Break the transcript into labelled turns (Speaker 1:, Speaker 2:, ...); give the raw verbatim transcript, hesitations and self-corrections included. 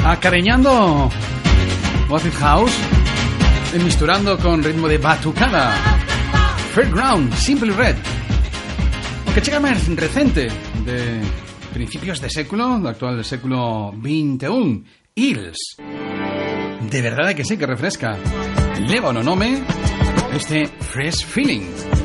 Speaker 1: Acareñando Acid House, y misturando con ritmo de batucada. Fairground, Simply Red. Aunque chica más recente, de principios de século, de actual del século veintiuno, Hills. De verdad que sí, que refresca. Leva o no nome, este Fresh Feeling.